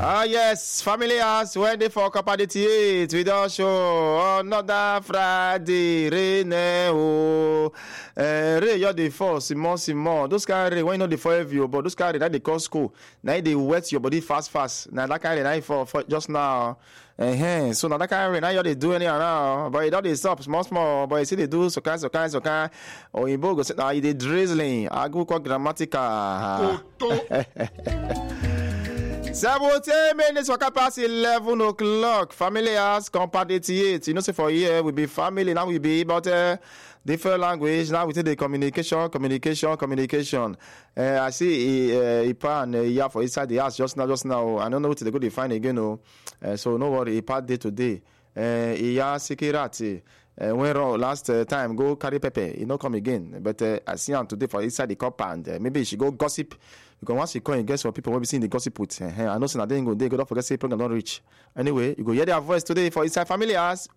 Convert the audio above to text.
Yes, family house when they for Kapadi 8 we don't show another Friday rain rain you dey fall small those kind rain when you know dey fall heavy but those kind rain that dey cause school now they wet your body fast now that kind rain now for just now so now that kind of rain now you dey do anyhow now but it don't dey stop small but you see they do so kind or in bogo say now you dey drizzling I go call grammatical 17 minutes for past 11 o'clock. Family house, Compact 88. You know, say for here we be family. Now we be about different language. Now we take the communication. I see Ipa and Iya for inside the house just now. I don't know what they go to find again. So no worry, Ipa day today. Iya Sikirati. When last time go carry Pepe, he no come again. But I see him today for inside the compound. Maybe she go gossip. Because once you call and guess what people will be seeing the gossip put. I know so now they go don't forget say program don't reach. Anyway, you go hear their voice today for inside family house.